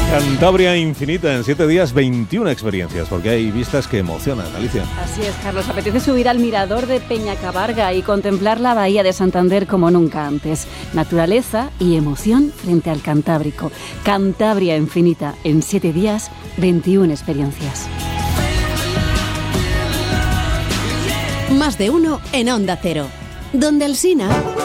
Cantabria infinita, en 7 días 21 experiencias, porque hay vistas que emocionan, Alicia. Así es, Carlos. Apetece subir al mirador de Peñacabarga y contemplar la bahía de Santander como nunca antes. Naturaleza y emoción frente al Cantábrico. Cantabria infinita, en 7 días 21 experiencias. Más de uno en Onda Cero. Donde Alsina.